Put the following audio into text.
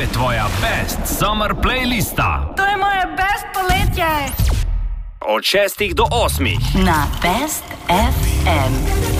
tvoja best summer playlista. To je moje best poletje. Od 6 do 8. Na Best FM.